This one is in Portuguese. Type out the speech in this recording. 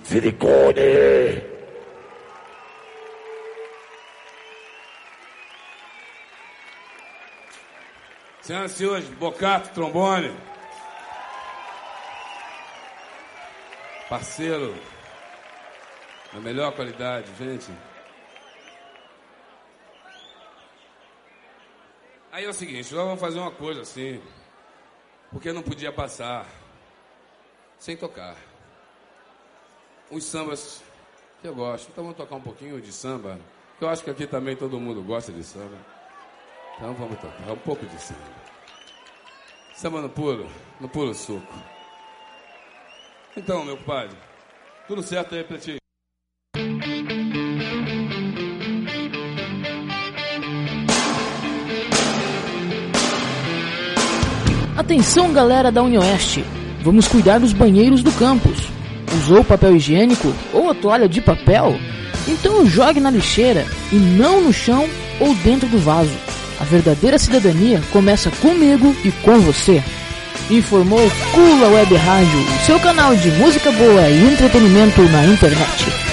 Silicone! Senhoras e senhores, Bocato, trombone. Parceiro, da melhor qualidade, gente. Aí é o seguinte, nós vamos fazer uma coisa assim, porque não podia passar sem tocar. Os sambas que eu gosto, então vamos tocar um pouquinho de samba, que eu acho que aqui também todo mundo gosta de samba. Então vamos tocar um pouco de samba. Samba no puro suco. Então, meu compadre, tudo certo aí pra ti? Atenção, galera da Unioeste, vamos cuidar dos banheiros do campus. Usou papel higiênico ou a toalha de papel? Então jogue na lixeira e não no chão ou dentro do vaso. A verdadeira cidadania começa comigo e com você. Informou Kula Web Rádio, seu canal de música boa e entretenimento na internet.